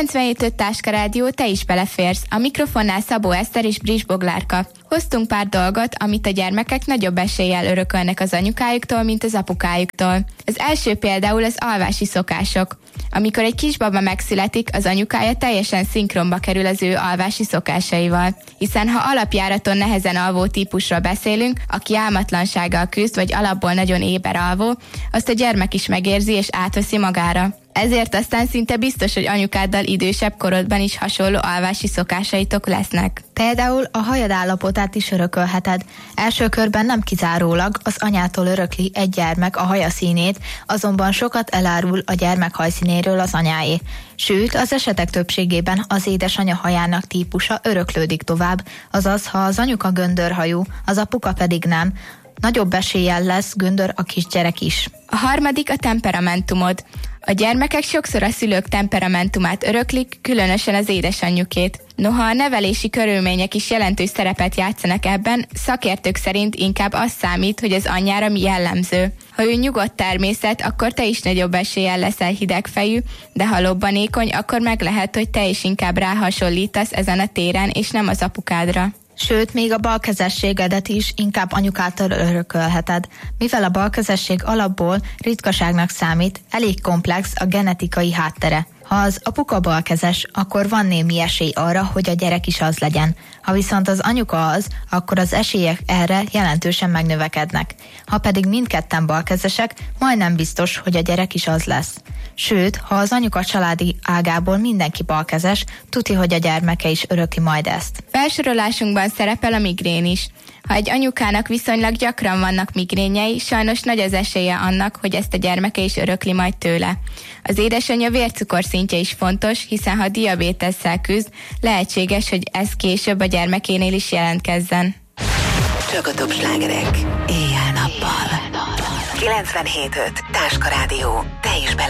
97.5 Táska Rádió, te is beleférsz. A mikrofonnál Szabó Eszter és Bris Boglárka. Hoztunk pár dolgot, amit a gyermekek nagyobb eséllyel örökölnek az anyukájuktól, mint az apukájuktól. Az első például az alvási szokások. Amikor egy kisbaba megszületik, az anyukája teljesen szinkronba kerül az ő alvási szokásaival. Hiszen ha alapjáraton nehezen alvó típusról beszélünk, aki álmatlansággal küzd, vagy alapból nagyon éber alvó, azt a gyermek is megérzi és átveszi magára. Ezért aztán szinte biztos, hogy anyukáddal idősebb korodban is hasonló alvási szokásaitok lesznek. Például a hajad állapotát is örökölheted. Első körben nem kizárólag az anyától örökli egy gyermek a haja színét, azonban sokat elárul a gyermek hajszínéről az anyáé. Sőt, az esetek többségében az édesanya hajának típusa öröklődik tovább, azaz ha az anyuka göndörhajú, az apuka pedig nem, nagyobb eséllyel lesz göndör a kisgyerek is. A harmadik a temperamentumod. A gyermekek sokszor a szülők temperamentumát öröklik, különösen az édesanyjukét. Noha a nevelési körülmények is jelentős szerepet játszanak ebben, szakértők szerint inkább az számít, hogy az anyjára mi jellemző. Ha ő nyugodt természet, akkor te is nagyobb eséllyel leszel hidegfejű, de ha lobbanékony, akkor meg lehet, hogy te is inkább ráhasonlítasz ezen a téren, és nem az apukádra. Sőt, még a balkezességedet is inkább anyukától örökölheted. Mivel a balkezesség alapból ritkaságnak számít, elég komplex a genetikai háttere. Ha az apuka balkezes, akkor van némi esély arra, hogy a gyerek is az legyen. Ha viszont az anyuka az, akkor az esélyek erre jelentősen megnövekednek. Ha pedig mindketten balkezesek, majdnem biztos, hogy a gyerek is az lesz. Sőt, ha az anyuka családi ágából mindenki balkezes, tuti, hogy a gyermeke is örökli majd ezt. Felsorolásunkban szerepel a migrén is. Ha egy anyukának viszonylag gyakran vannak migrényei, sajnos nagy az esélye annak, hogy ezt a gyermeke is örökli majd tőle. Az édesanyja vércukorszintje is fontos, hiszen ha diabétesszel küzd, lehetséges, hogy ez később a gyermekénél is jelentkezzen. Csak a top slágerek éjjel-nappal. 97.5 Táska Rádió, te is bele